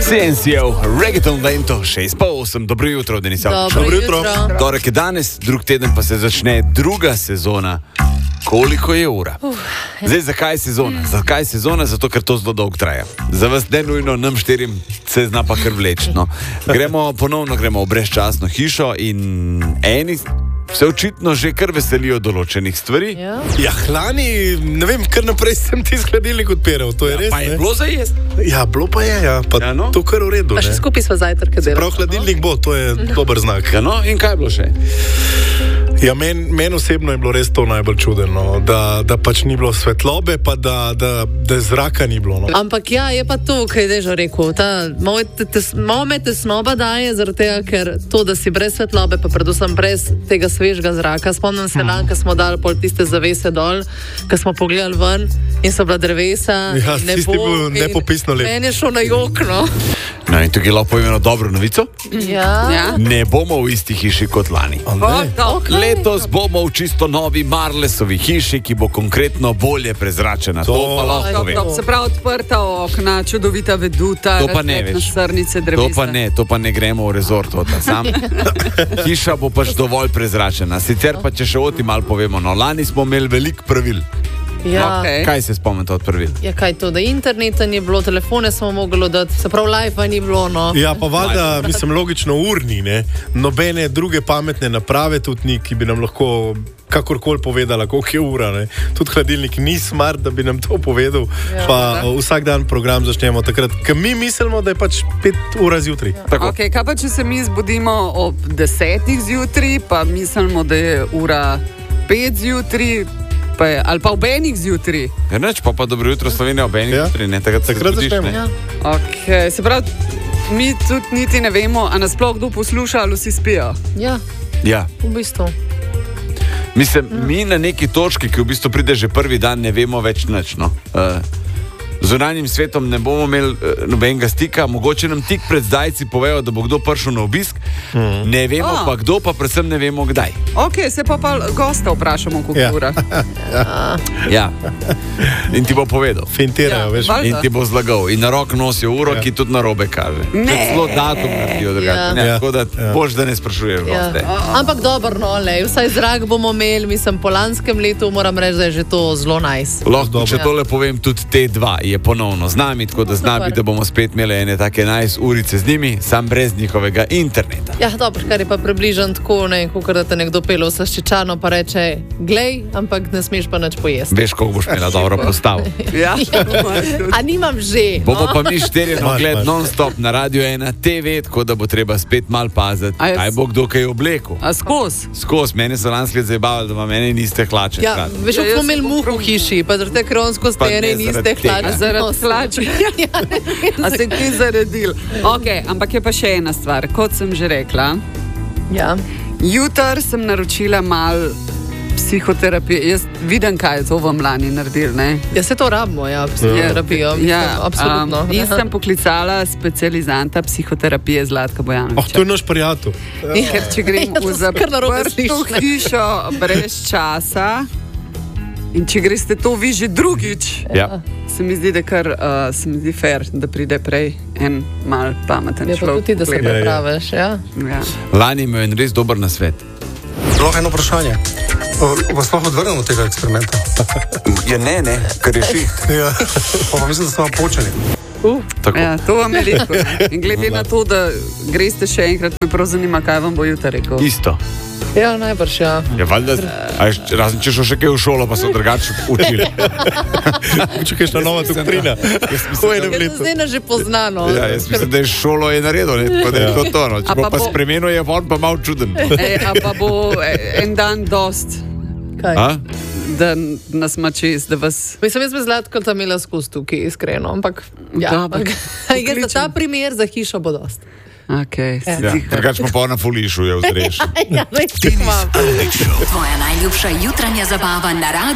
CNC-ov, Reggaeton Vento, 6:08, dobro jutro, Denisov. Dobro jutro. Torek je danes, drug teden pa se začne druga sezona. Koliko je ura? Zdaj, zakaj sezona? Zakaj sezona? Zato, ker to zelo dolgo traja. Za vas ne nujno, nam štirim se zna pa kar vleči. No. Ponovno gremo v brezčasno hišo in eni se očitno že kar veselijo določenih stvari. Ja, hlani, ne vem, kar naprej sem ti hladilnik odpiral, to je res. Pa je bilo za jesti? Ja, bilo pa je, ja, pa Ja, no. to kar v redu. Pa še skupaj sva zajtrke delali. Prav hladilnik bo, to je dober znak. Ja, no, in kaj je bilo še? Ja, meni osebno je bilo res to najbolj čudeno, da pač ni bilo svetlobe, pa da zraka ni bilo. No. Ampak ja, je pa to, kaj je že rekel. Malo me tesnoba daje, zaradi tega, ker to, da si brez svetlobe, pa predvsem brez tega svežega zraka. Spomnim se dan, ko smo dali pol tiste zavese dol, ko smo pogledali ven in so bila drevesa. Ja, tisti bil nepopisno lep. Meni je šlo na jokno. No, in tukaj lahko povem eno dobro novico. Ja. Ne bomo v isti hiši kot lani. Okay. Letos bomo v čisto novi Marlesovi hiši, ki bo konkretno bolje prezračena. To pa lahko povem. Se pravi, odprta okna, čudovita veduta, To pa ne veš. srnice, drevesa. To pa ne gremo v rezort, sam. Hiša bo pač dovolj prezračena. Sicer pa, če še o tem malo povemo, no, lani smo imeli veliko pravil. Ja. Okay. Kaj se spomnite od pravil? Ja, kaj to, da interneta ni bilo, telefone smo mogli dati, se pravi, live ni bilo, no. Ja, pa valjda, mislim, logično urni, ne? Nobene druge pametne naprave tudi ni, ki bi nam lahko kakorkoli povedala, koliko je ura, ne? Tudi hladilnik ni smart, da bi nam to povedal, pa vsak dan program začnemo takrat, ker mi mislimo, da je pač 5 ur zjutraj. Okay, kaj pa, če se mi zbudimo ob 10 zjutraj, pa mislimo, da je ura 5 zjutraj, ali pa ob enih zjutraj. Ja, neč, pa dobro jutro Slovenija ob enih zjutraj, ne, takrat začnemo. ne. Ja. Okay, se pravi, mi tudi niti ne vemo, a nas sploh kdo posluša ali vsi spijo. Ja, Ja. v bistvu. Mislim, mi na neki točki, ki v bistvu pride že prvi dan, ne vemo več nič. No. Z zunanjim svetom ne bomo imeli nobenega stika, mogoče nam tik pred zdajci povejo, da bo kdo prišel na obisk, ne vemo pa kdo, pa predvsem ne vemo kdaj. Ok, se pa gosta vprašamo, koliko ura. Ja. In ti bo povedal. Fintirajo, veš. In ti bo zlagal. In na rok nosijo uro, ki tudi narobe kaže. Celo datum naredijo drugače. Ja. Tako da boš, da ne sprašuješ goste. Ampak dobro, no, lej, vsaj zrak bomo imeli, mislim, po lanskem letu moram reči, da je že to zelo nice. Lahko, če tole povem, tudi te dva je ponovno z nami, tako da znabi, da bomo spet imeli ene take nice urice z njimi, sam brez njihovega interneta. Ja, dobro, kar je pa približno tako, ne, kot da te nekdo pelo v slaščičano, pa reče, glej, ampak ne smeš pa nič pojesti. Veš, koliko boš imela dobro postavo. Ja. A nimam že. Bomo pa mi štirjeno gled non-stop na Radio 1 TV, tako da bo treba spet mal paziti, kaj bo kdo kaj oblekel. A skozi? Skozi, mene so lansko let zabavali, da ima mene niste hlače. Ja, veš, Ja, smo imeli muh v hiši, pa zaradi tega, ker on skozi Pa tene ne niste zaradi tega. hlače. Zaradi hlač. A se ti zaredil? Ok, ampak je pa še ena stvar. Kot sem že rekla, Ja. jutr sem naročila mal psihoterapije. Jaz vidim, kaj je to vam lani naredil, ne? Ja, se to rabimo, ja, psihoterapijo. Absolutno. In sem poklicala specializanta psihoterapije Zlatka Bojanovića. To je naš prijatelj. Ker če grem v kar narobe zaprto slišiš, ne? hišo brez časa in če greste to vi že drugič, Ja. se mi zdi, da kar se mi zdi fair, da pride prej en mal pameten Ja, pa človek. tudi, da se pripraviš, ja. Ja. Lani imel en res dober nasvet. Lahko eno vprašanje. Vas lahko odvrnemo od tega eksperimenta? Ja, ne, ker je šiht. Ja. Pa mislim, da ste vam počeli. Tako. Ja, to vam je rekel. In glede na to, da greste še enkrat, me prav zanima, kaj vam bo jutri rekel. Isto. Ja, najbrž, ja. Ja, valjda, razen če šel še kaj v šolo, pa so drugače učili. Če kaj nova doktrina. Ker se zdaj nas že poznano. Ja, jaz mislim, da je šolo je naredil, ne, tako da je to to. No. Če A bo pa pa bo- spremenil, je on pa malo čuden. A pa bo en dan dost, Kaj? A? da nas ima čez, da vas... Mislim, jaz bi Zlatko tam imela skozi tukaj, iskreno, ampak ja, Dobro. ampak za ta primer za hišo bo dost. Okay, Ja, drugače pa na fulišu je vzreš. Ja, res imam. Tvoja najljubša jutranja zabava na radio.